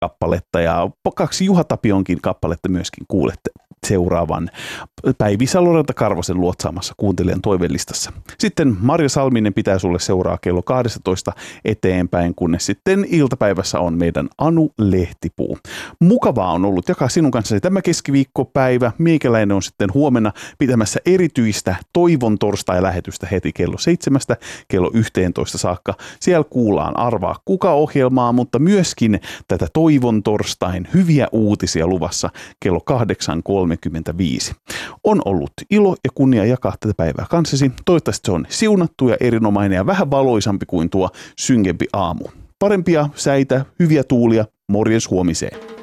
kappaletta ja 2 Juha Tapionkin kappaletta myöskin kuulette seuraavan Päivi Saloranta Karvosen luotsaamassa kuuntelijan toivellistassa. Sitten Marja Salminen pitää sulle seuraa kello 12 eteenpäin, kunnes sitten iltapäivässä on meidän Anu Lehtipuu. Mukavaa on ollut jakaa sinun kanssasi tämä keskiviikkopäivä. Meikäläinen on sitten huomenna pitämässä erityistä Toivon torstai-lähetystä heti kello 7 kello 11 saakka. Siellä kuullaan Arvaa kuka -ohjelmaa, mutta myöskin tätä Toivon torstain hyviä uutisia luvassa kello 8.35. On ollut ilo ja kunnia jakaa tätä päivää kanssasi. Toivottavasti se on siunattu ja erinomainen ja vähän valoisampi kuin tuo synkempi aamu. Parempia säitä, hyviä tuulia, morjens huomiseen.